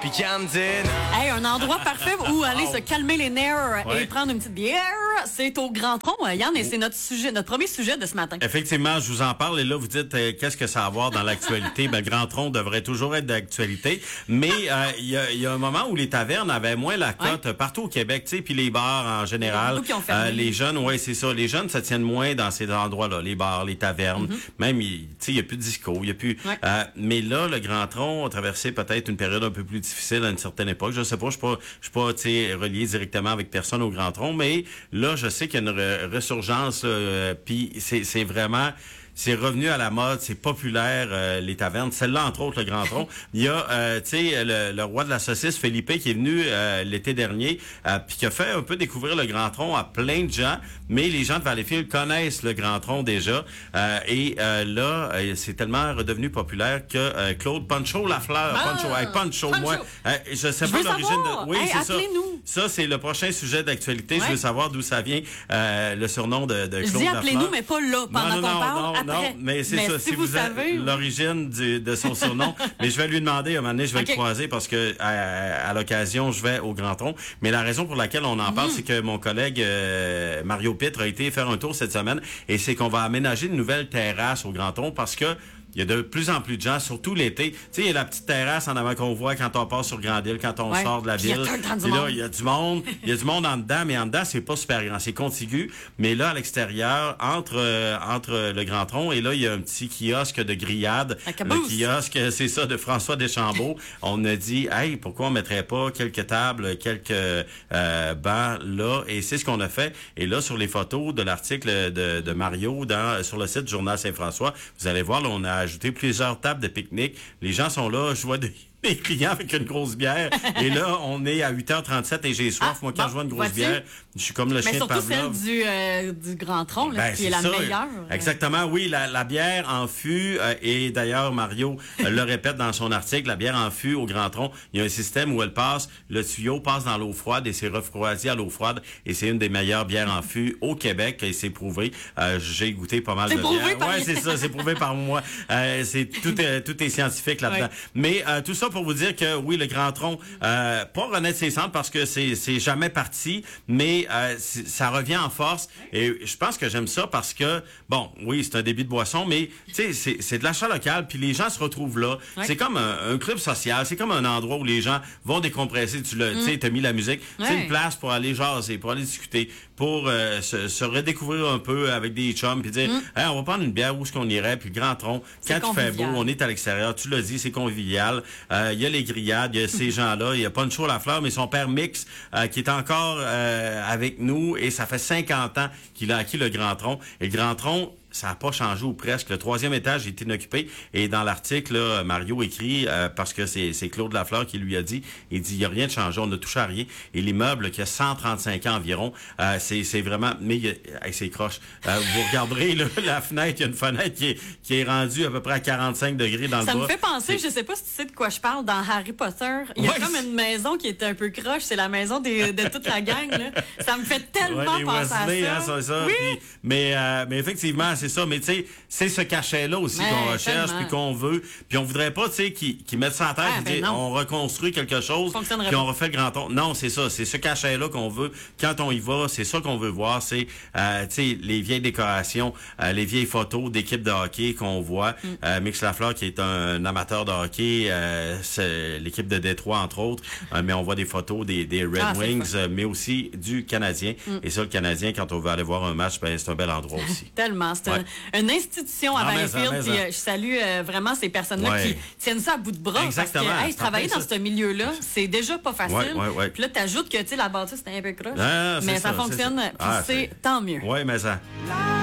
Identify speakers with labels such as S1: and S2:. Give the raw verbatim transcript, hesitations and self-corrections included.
S1: puis Camden.
S2: Hey, un endroit parfait où aller se calmer les nerfs
S3: Ouais.
S2: et prendre une petite bière, c'est au Grand Tronc, Yann, et c'est notre sujet, notre premier sujet de ce matin.
S3: Effectivement, je vous en parle et là, vous dites euh, qu'est-ce que ça a à voir dans l'actualité. Ben, le Grand Tronc devrait toujours être d'actualité, mais euh, il y, a, y a un moment où les tavernes avaient moins la cote
S2: Ouais.
S3: partout au Québec, tu sais, puis les bars en général.
S2: beaucoup qui ont fermé.
S3: euh, les jeunes, ouais, c'est ça. Les jeunes se tiennent moins dans ces endroits-là, les bars, les tavernes.
S2: Mm-hmm.
S3: Même, il- tu sais, il y a plus de disco, il y a plus.
S2: Ouais.
S3: euh, mais là, le Grand Tronc a traversé peut-être une période un peu plus difficile à une certaine époque. Je sais pas, je suis pas, je suis pas, tu sais, relié directement avec personne au Grand Tronc, mais là, je sais qu'il y a une re- ressurgence, euh, puis c'est, c'est vraiment. C'est revenu à la mode, c'est populaire, euh, les tavernes. Celle-là, entre autres, le Grand Tronc. Il y a, euh, tu sais, le, le roi de la saucisse, Felipe, qui est venu euh, l'été dernier, euh, puis qui a fait un peu découvrir le Grand Tronc à plein de gens. Mais les gens de Valleyfield connaissent le Grand Tronc déjà. Euh, et euh, là, euh, c'est tellement redevenu populaire que euh, Claude Pancho Lafleur,
S2: Ah!
S3: Pancho, hey, Pancho,
S2: Pancho.
S3: moi, euh, je sais
S2: Je
S3: pas
S2: veux
S3: l'origine
S2: savoir.
S3: de. Oui,
S2: Hey,
S3: c'est ça.
S2: appelez-nous.
S3: Ça, c'est le prochain sujet d'actualité.
S2: Ouais.
S3: Je veux savoir d'où ça vient, euh, le surnom de, de Claude
S2: Je dis
S3: Lafleur.
S2: appelez-nous, mais pas là, pendant
S3: non,
S2: qu'on
S3: non,
S2: parle,
S3: non,
S2: après.
S3: non, mais c'est ça.
S2: si,
S3: Si
S2: vous,
S3: vous avez
S2: savez...
S3: l'origine du- de son surnom, mais je vais lui demander, à un moment donné, je vais
S2: Ok.
S3: le croiser parce que à, à l'occasion, je vais au Grand Tronc. Mais la raison pour laquelle on en
S2: Mhm.
S3: parle, c'est que mon collègue euh, Mario Pitre a été faire un tour cette semaine et c'est qu'on va aménager une nouvelle terrasse au Grand Tronc parce que il y a de plus en plus de gens, surtout l'été. Tu sais, il y a la petite terrasse en avant qu'on voit quand on passe sur Grande-Île, quand on
S2: Ouais.
S3: sort de la
S2: Puis il y a
S3: ville.
S2: tout le temps du
S3: Puis là,
S2: monde.
S3: il y a du monde. Il y a du monde en dedans, mais en dedans, c'est pas super grand. C'est contigu. Mais là, à l'extérieur, entre euh, entre le Grand Tronc, et là, il y a un petit kiosque de grillade.
S2: Un
S3: Le
S2: caboose.
S3: kiosque, c'est ça, de François Deschambault. On a dit, hey, pourquoi on mettrait pas quelques tables, quelques euh, bancs là? Et c'est ce qu'on a fait. Et là, sur les photos de l'article de, de Mario dans sur le site du Journal Saint-François, vous allez voir, là, on a ajouté plusieurs tables de pique-nique. Les gens sont là, je vois des des clients avec une grosse bière. Et là, on est à huit heures trente-sept et j'ai soif.
S2: Ah,
S3: Moi, quand
S2: bon,
S3: je vois une grosse
S2: vois-tu?
S3: bière, je suis comme le
S2: Mais
S3: chien de
S2: surtout
S3: Pavlov.
S2: celle du, euh, du Grand Tronc, là,
S3: Ben,
S2: qui est
S3: c'est
S2: la
S3: ça.
S2: meilleure.
S3: Exactement, oui, la, la bière en fût, euh, et d'ailleurs, Mario euh, le répète dans son article, la bière en fût au Grand Tronc, il y a un système où elle passe, le tuyau passe dans l'eau froide et c'est refroidi à l'eau froide, et c'est une des meilleures bières en fût au Québec, et c'est prouvé. Euh, j'ai goûté pas mal
S2: C'est
S3: de
S2: prouvé
S3: bières.
S2: par-
S3: Ouais, c'est ça, c'est prouvé par moi. Euh, c'est tout est, tout est scientifique là-dedans.
S2: Ouais.
S3: Mais euh, tout ça pour vous dire que oui, le Grand Tronc, euh, pas renaître ses cendres parce que c'est c'est jamais parti, mais euh, c'est- ça revient en force. Et je pense que j'aime ça parce que bon, oui, c'est un débit de boisson, mais tu sais, c'est c'est de l'achat local, puis les gens se retrouvent là.
S2: Ouais.
S3: C'est comme un, un club social, c'est comme un endroit où les gens vont décompresser. Tu l'as, tu sais, t'as mis la musique, c'est
S2: Ouais.
S3: une place pour aller jaser, pour aller discuter, pour euh, se, se redécouvrir un peu avec des chums, puis dire, Hey, on va prendre une bière, où est-ce qu'on irait, puis le Grand Tronc.
S2: C'est
S3: Quand il fait beau,
S2: convivial.
S3: on est à l'extérieur, tu l'as dit, c'est convivial. Euh, Il y a les grillades, il y a ces gens-là, il y a Pancho Lafleur, mais son père Mix, euh, qui est encore euh, avec nous, et ça fait cinquante ans qu'il a acquis le Grand Tronc. Et le Grand Tronc, ça n'a pas changé ou presque. Le troisième étage est inoccupé. Et dans l'article, là, Mario écrit, euh, parce que c'est, c'est Claude Lafleur qui lui a dit, il dit, il n'y a rien de changé, on n'a touché à rien. Et l'immeuble, qui a cent trente-cinq ans environ, euh, c'est, c'est vraiment... Mais il y a- hey, c'est croche. Euh, vous regarderez là, la fenêtre, il y a une fenêtre qui est, qui est rendue à peu près à quarante-cinq degrés dans
S2: Ça
S3: le
S2: me
S3: bas.
S2: fait penser,
S3: C'est-
S2: je sais pas si tu sais de quoi je parle, dans Harry Potter, il y a
S3: Ouais,
S2: comme
S3: c'est-
S2: une maison qui est un peu croche, c'est la maison des, de toute la gang, là. Ça me fait tellement
S3: Ouais, les
S2: penser
S3: Weasley,
S2: à
S3: hein,
S2: ça.
S3: c'est ça.
S2: Oui.
S3: Puis- mais, euh, mais effectivement, c'est ça. Mais tu sais, c'est ce cachet-là aussi
S2: Ouais,
S3: qu'on recherche,
S2: tellement.
S3: puis qu'on veut. Puis on voudrait pas, tu sais, qu'ils qu'ils mettent ça en terre,
S2: Ah,
S3: puis
S2: ben
S3: dire,
S2: non.
S3: on reconstruit quelque chose,
S2: Ça fonctionnerait
S3: puis on
S2: pas.
S3: refait le grand ton. Non, c'est ça. C'est ce cachet-là qu'on veut. Quand on y va, c'est ça qu'on veut voir. C'est, euh, tu sais, les vieilles décorations, euh, les vieilles photos d'équipes de hockey qu'on voit.
S2: Mm.
S3: Euh, Mix Lafleur, qui est un, amateur de hockey, euh, c'est l'équipe de Détroit, entre autres. Euh, mais on voit des photos des, des Red
S2: Ah, c'est
S3: Wings,
S2: le fun.
S3: euh, mais aussi du Canadien. Et ça, le Canadien, quand on veut aller voir un match, ben, c'est un bel endroit aussi.
S2: Tellement. C'est
S3: Ouais.
S2: un- une institution à
S3: Ah, mais ça,
S2: Valleyfield.
S3: mais
S2: Puis
S3: ça.
S2: euh, je salue euh, vraiment ces personnes-là
S3: Ouais.
S2: qui tiennent ça à bout de bras.
S3: Exactement.
S2: Parce que hey,
S3: C'est
S2: travailler
S3: en plein
S2: dans
S3: ça.
S2: ce milieu-là, c'est déjà pas facile.
S3: Ouais, ouais, ouais.
S2: Puis là, t'ajoutes que tu sais, la bâtisse, c'était un peu croche.
S3: Ah, c'est
S2: mais ça,
S3: ça,
S2: fonctionne,
S3: c'est ça.
S2: puis
S3: Ah,
S2: c'est
S3: c'est-
S2: tant mieux.
S3: Ouais, mais ça.
S1: La